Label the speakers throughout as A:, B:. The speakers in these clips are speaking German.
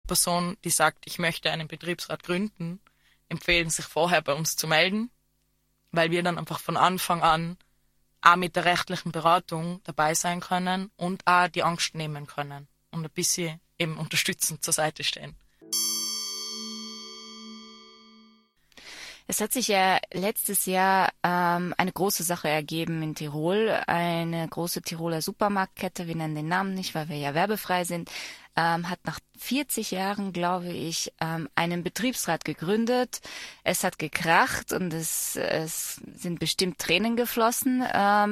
A: Person, die sagt, ich möchte einen Betriebsrat gründen, empfehlen, sich vorher bei uns zu melden, weil wir dann einfach von Anfang an auch mit der rechtlichen Beratung dabei sein können und auch die Angst nehmen können und ein bisschen eben unterstützend zur Seite stehen.
B: Es hat sich ja letztes Jahr eine große Sache ergeben in Tirol. Eine große Tiroler Supermarktkette, wir nennen den Namen nicht, weil wir ja werbefrei sind, hat nach 40 Jahren, glaube ich, einen Betriebsrat gegründet. Es hat gekracht und es sind bestimmt Tränen geflossen.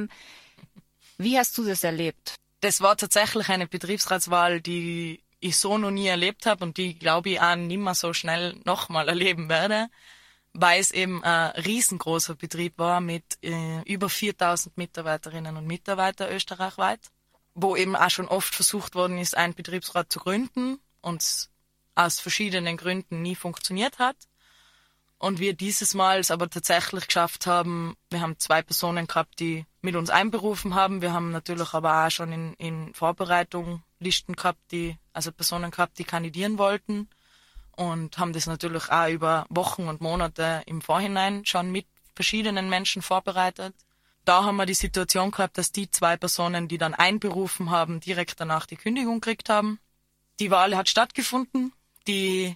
B: Wie hast du das erlebt?
A: Das war tatsächlich eine Betriebsratswahl, die ich so noch nie erlebt habe und die, glaube ich, auch nimmer so schnell nochmal erleben werde, weil es eben ein riesengroßer Betrieb war mit über 4.000 Mitarbeiterinnen und Mitarbeitern österreichweit, wo eben auch schon oft versucht worden ist, einen Betriebsrat zu gründen und aus verschiedenen Gründen nie funktioniert hat. Und wir dieses Mal es aber tatsächlich geschafft haben, wir haben 2 Personen gehabt, die mit uns einberufen haben. Wir haben natürlich aber auch schon in Vorbereitung Listen gehabt, also Personen gehabt, die kandidieren wollten. Und haben das natürlich auch über Wochen und Monate im Vorhinein schon mit verschiedenen Menschen vorbereitet. Da haben wir die Situation gehabt, dass die 2 Personen, die dann einberufen haben, direkt danach die Kündigung gekriegt haben. Die Wahl hat stattgefunden. Die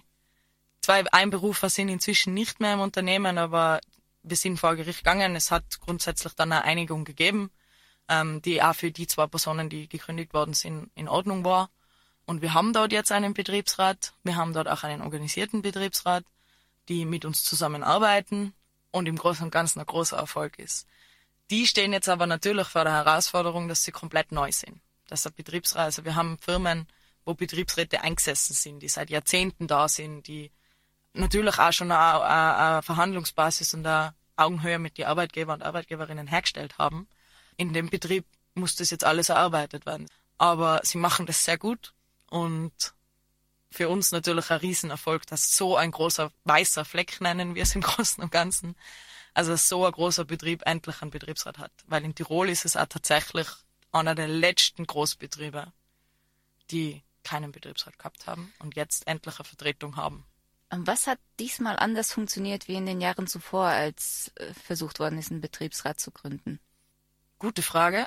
A: 2 Einberufer sind inzwischen nicht mehr im Unternehmen, aber wir sind vor Gericht gegangen. Es hat grundsätzlich dann eine Einigung gegeben, die auch für die 2 Personen, die gekündigt worden sind, in Ordnung war. Und wir haben dort jetzt einen Betriebsrat, wir haben dort auch einen organisierten Betriebsrat, die mit uns zusammenarbeiten und im Großen und Ganzen ein großer Erfolg ist. Die stehen jetzt aber natürlich vor der Herausforderung, dass sie komplett neu sind. Dass der Betriebsrat, also wir haben Firmen, wo Betriebsräte eingesessen sind, die seit Jahrzehnten da sind, die natürlich auch schon eine Verhandlungsbasis und eine Augenhöhe mit den Arbeitgeber und Arbeitgeberinnen hergestellt haben. In dem Betrieb muss das jetzt alles erarbeitet werden. Aber sie machen das sehr gut. Und für uns natürlich ein Riesenerfolg, dass so ein großer weißer Fleck, nennen wir es im Großen und Ganzen, also so ein großer Betrieb endlich einen Betriebsrat hat. Weil in Tirol ist es auch tatsächlich einer der letzten Großbetriebe, die keinen Betriebsrat gehabt haben und jetzt endlich eine Vertretung haben.
B: Was hat diesmal anders funktioniert wie in den Jahren zuvor, als versucht worden ist, einen Betriebsrat zu gründen?
A: Gute Frage.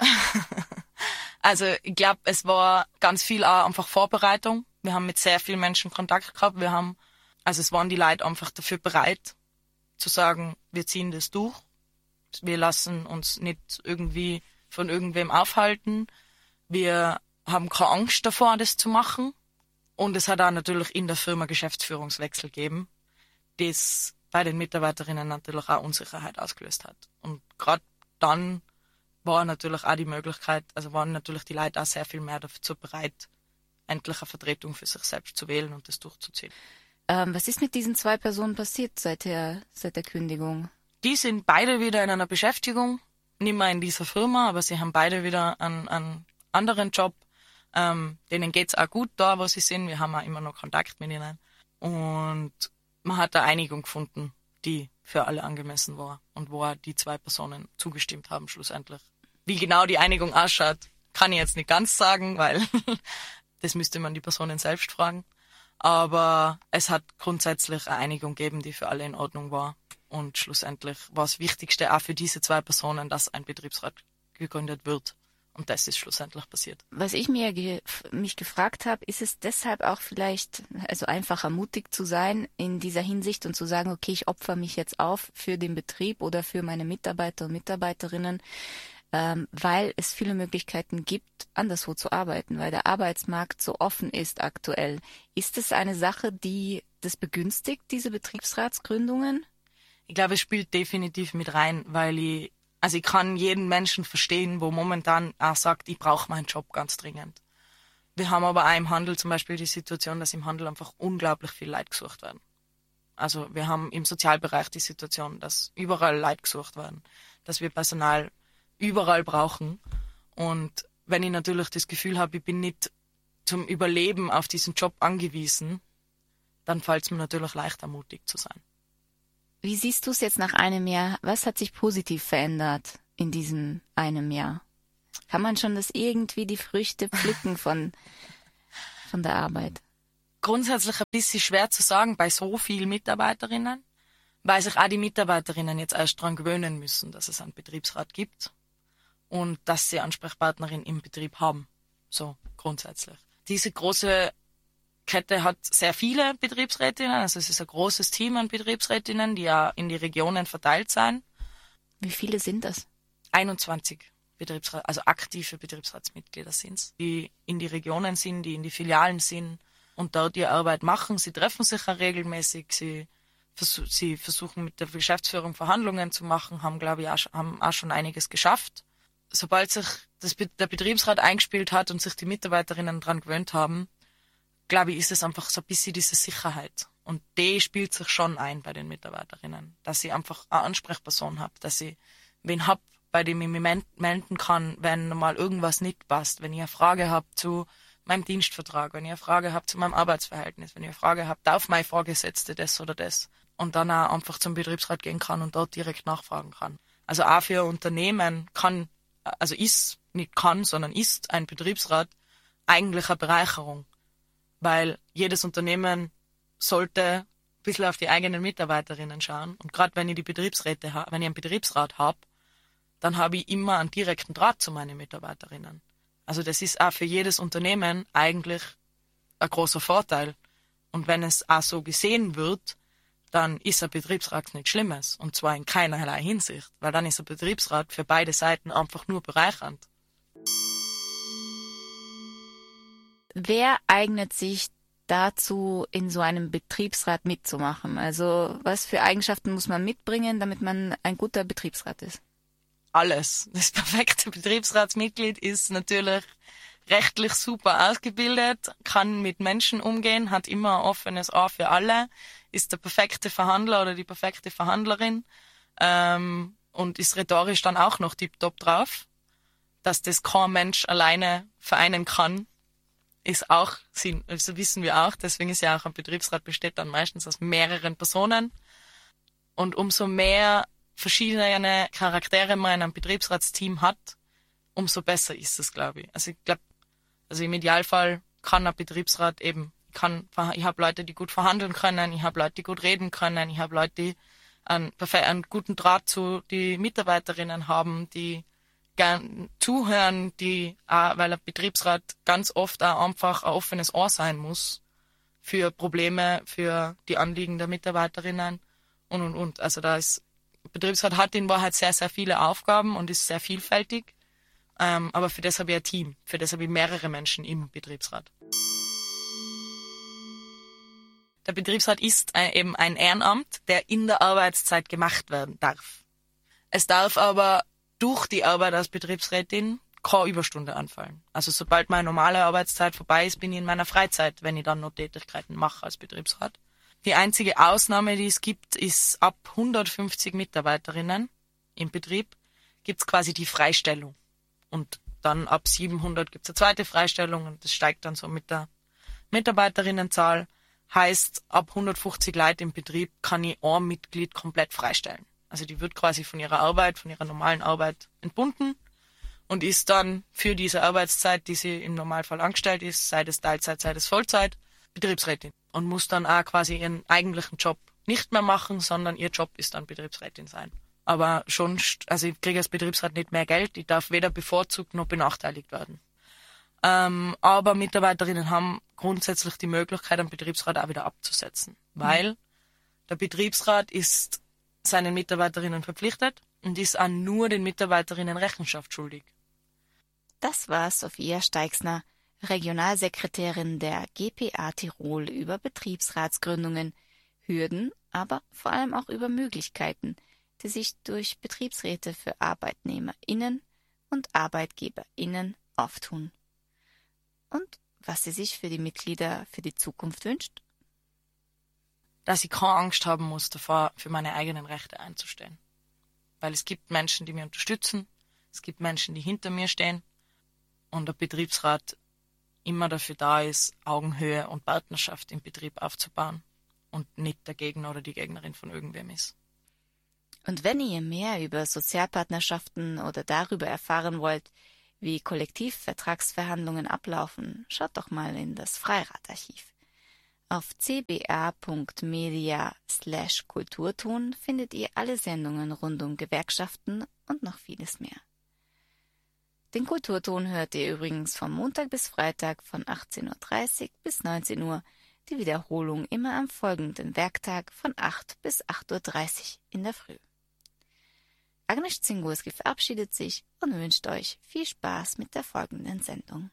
A: Also ich glaube, es war ganz viel auch einfach Vorbereitung. Wir haben mit sehr vielen Menschen Kontakt gehabt. Es waren die Leute einfach dafür bereit zu sagen, wir ziehen das durch. Wir lassen uns nicht irgendwie von irgendwem aufhalten. Wir haben keine Angst davor, das zu machen. Und es hat auch natürlich in der Firma Geschäftsführungswechsel gegeben, das bei den Mitarbeiterinnen natürlich auch Unsicherheit ausgelöst hat. Und gerade dann war natürlich auch die Möglichkeit, also waren natürlich die Leute auch sehr viel mehr dazu bereit, endlich eine Vertretung für sich selbst zu wählen und das durchzuziehen.
B: Was ist mit diesen 2 Personen passiert seit der Kündigung?
A: Die sind beide wieder in einer Beschäftigung, nicht mehr in dieser Firma, aber sie haben beide wieder einen anderen Job. Denen geht's auch gut da, wo sie sind. Wir haben auch immer noch Kontakt mit ihnen. Und man hat eine Einigung gefunden, die für alle angemessen war und wo die 2 Personen zugestimmt haben schlussendlich. Wie genau die Einigung ausschaut, kann ich jetzt nicht ganz sagen, weil das müsste man die Personen selbst fragen. Aber es hat grundsätzlich eine Einigung gegeben, die für alle in Ordnung war. Und schlussendlich war das Wichtigste auch für diese 2 Personen, dass ein Betriebsrat gegründet wird. Und das ist schlussendlich passiert.
B: Was ich mich gefragt habe, ist es deshalb auch vielleicht, also einfacher mutig zu sein in dieser Hinsicht und zu sagen, okay, ich opfere mich jetzt auf für den Betrieb oder für meine Mitarbeiter und Mitarbeiterinnen, weil es viele Möglichkeiten gibt, anderswo zu arbeiten, weil der Arbeitsmarkt so offen ist aktuell. Ist es eine Sache, die das begünstigt, diese Betriebsratsgründungen?
A: Ich glaube, es spielt definitiv mit rein, weil ich kann jeden Menschen verstehen, wo momentan auch sagt, ich brauche meinen Job ganz dringend. Wir haben aber auch im Handel zum Beispiel die Situation, dass im Handel einfach unglaublich viel Leute gesucht werden. Also wir haben im Sozialbereich die Situation, dass überall Leute gesucht werden, dass wir Personal überall brauchen. Und wenn ich natürlich das Gefühl habe, ich bin nicht zum Überleben auf diesen Job angewiesen, dann fällt es mir natürlich leichter, mutig zu sein.
B: Wie siehst du es jetzt nach einem Jahr? Was hat sich positiv verändert in diesem einem Jahr? Kann man schon irgendwie die Früchte pflücken von der Arbeit?
A: grundsätzlich ein bisschen schwer zu sagen bei so vielen Mitarbeiterinnen, weil sich auch die Mitarbeiterinnen jetzt erst daran gewöhnen müssen, dass es einen Betriebsrat gibt und dass sie Ansprechpartnerin im Betrieb haben. So grundsätzlich. Diese große Kette hat sehr viele Betriebsrätinnen, also es ist ein großes Team an Betriebsrätinnen, die ja in die Regionen verteilt sind.
B: Wie viele sind das?
A: 21 also aktive Betriebsratsmitglieder sind's, die in die Regionen sind, die in die Filialen sind und dort ihre Arbeit machen. Sie treffen sich auch regelmäßig, sie versuchen mit der Geschäftsführung Verhandlungen zu machen, haben, glaube ich, haben auch schon einiges geschafft. Sobald sich der Betriebsrat eingespielt hat und sich die Mitarbeiterinnen dran gewöhnt haben, glaube ich, ist es einfach so ein bisschen diese Sicherheit. Und die spielt sich schon ein bei den Mitarbeiterinnen, dass ich einfach eine Ansprechperson habe, dass ich wen hab, bei dem ich mich melden kann, wenn mal irgendwas nicht passt, wenn ich eine Frage habe zu meinem Dienstvertrag, wenn ich eine Frage habe zu meinem Arbeitsverhältnis, wenn ich eine Frage habe, darf meine Vorgesetzte das oder das, und dann auch einfach zum Betriebsrat gehen kann und dort direkt nachfragen kann. Also auch für Unternehmen ist ein Betriebsrat eigentlich eine Bereicherung, weil jedes Unternehmen sollte ein bisschen auf die eigenen Mitarbeiterinnen schauen, und gerade wenn ich einen Betriebsrat habe, dann habe ich immer einen direkten Draht zu meinen Mitarbeiterinnen. Also das ist auch für jedes Unternehmen eigentlich ein großer Vorteil. Und wenn es auch so gesehen wird, dann ist ein Betriebsrat nichts Schlimmes. Und zwar in keinerlei Hinsicht. Weil dann ist ein Betriebsrat für beide Seiten einfach nur bereichernd.
B: Wer eignet sich dazu, in so einem Betriebsrat mitzumachen? Also was für Eigenschaften muss man mitbringen, damit man ein guter Betriebsrat ist?
A: Alles. Das perfekte Betriebsratsmitglied ist natürlich rechtlich super ausgebildet, kann mit Menschen umgehen, hat immer ein offenes Ohr für alle, ist der perfekte Verhandler oder die perfekte Verhandlerin und ist rhetorisch dann auch noch tiptop drauf. Dass das kein Mensch alleine vereinen kann, also wissen wir auch. Deswegen ist ja auch ein Betriebsrat besteht dann meistens aus mehreren Personen. Und umso mehr verschiedene Charaktere man in einem Betriebsratsteam hat, umso besser ist es, glaube ich. Also im Idealfall kann ein Betriebsrat ich habe Leute, die gut verhandeln können, ich habe Leute, die gut reden können, ich habe Leute, die einen guten Draht zu die Mitarbeiterinnen haben, die gern zuhören, weil ein Betriebsrat ganz oft auch einfach ein offenes Ohr sein muss für Probleme, für die Anliegen der Mitarbeiterinnen und. Also Betriebsrat hat in Wahrheit sehr, sehr viele Aufgaben und ist sehr vielfältig. Aber für das habe ich ein Team. Für das habe ich mehrere Menschen im Betriebsrat. Der Betriebsrat ist eben ein Ehrenamt, der in der Arbeitszeit gemacht werden darf. Es darf aber durch die Arbeit als Betriebsrätin keine Überstunde anfallen. Also sobald meine normale Arbeitszeit vorbei ist, bin ich in meiner Freizeit, wenn ich dann noch Tätigkeiten mache als Betriebsrat. Die einzige Ausnahme, die es gibt, ist ab 150 Mitarbeiterinnen im Betrieb gibt es quasi die Freistellung. Und dann ab 700 gibt es eine zweite Freistellung und das steigt dann so mit der Mitarbeiterinnenzahl. Heißt, ab 150 Leute im Betrieb kann ich ein Mitglied komplett freistellen. Also die wird quasi von ihrer normalen Arbeit entbunden und ist dann für diese Arbeitszeit, die sie im Normalfall angestellt ist, sei es Teilzeit, sei es Vollzeit, Betriebsrätin. Und muss dann auch quasi ihren eigentlichen Job nicht mehr machen, sondern ihr Job ist dann Betriebsrätin sein. Aber schon, also ich kriege als Betriebsrat nicht mehr Geld, ich darf weder bevorzugt noch benachteiligt werden. Aber Mitarbeiterinnen haben grundsätzlich die Möglichkeit, einen Betriebsrat auch wieder abzusetzen, weil der Betriebsrat ist seinen Mitarbeiterinnen verpflichtet und ist auch nur den Mitarbeiterinnen Rechenschaft schuldig.
B: Das war Sophia Steixner, Regionalsekretärin der GPA Tirol, über Betriebsratsgründungen, Hürden, aber vor allem auch über Möglichkeiten, die sich durch Betriebsräte für ArbeitnehmerInnen und ArbeitgeberInnen auftun. Und was sie sich für die Mitglieder für die Zukunft wünscht?
A: Dass ich keine Angst haben muss davor, für meine eigenen Rechte einzustehen. Weil es gibt Menschen, die mich unterstützen, es gibt Menschen, die hinter mir stehen und der Betriebsrat immer dafür da ist, Augenhöhe und Partnerschaft im Betrieb aufzubauen und nicht der Gegner oder die Gegnerin von irgendwem ist.
B: Und wenn ihr mehr über Sozialpartnerschaften oder darüber erfahren wollt, wie Kollektivvertragsverhandlungen ablaufen, schaut doch mal in das Freiradarchiv. Auf cba.media/Kulturton findet ihr alle Sendungen rund um Gewerkschaften und noch vieles mehr. Den Kulturton hört ihr übrigens von Montag bis Freitag von 18:30 Uhr bis 19 Uhr, die Wiederholung immer am folgenden Werktag von 8 bis 8:30 Uhr in der Früh. Agnes Zingurski verabschiedet sich und wünscht euch viel Spaß mit der folgenden Sendung.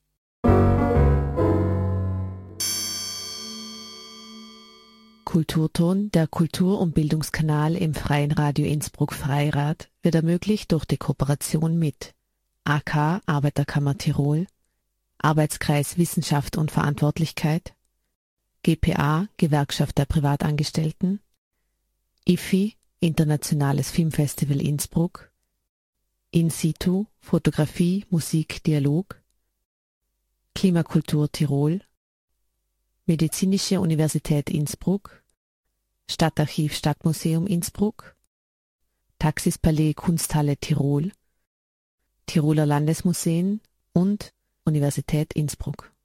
C: Kulturton, der Kultur- und Bildungskanal im Freien Radio Innsbruck Freirad, wird ermöglicht durch die Kooperation mit AK Arbeiterkammer Tirol, Arbeitskreis Wissenschaft und Verantwortlichkeit, GPA Gewerkschaft der Privatangestellten, IFI Internationales Filmfestival Innsbruck, In situ Fotografie, Musik, Dialog, Klimakultur Tirol, Medizinische Universität Innsbruck, Stadtarchiv Stadtmuseum Innsbruck, Taxispalais Kunsthalle Tirol, Tiroler Landesmuseen und Universität Innsbruck.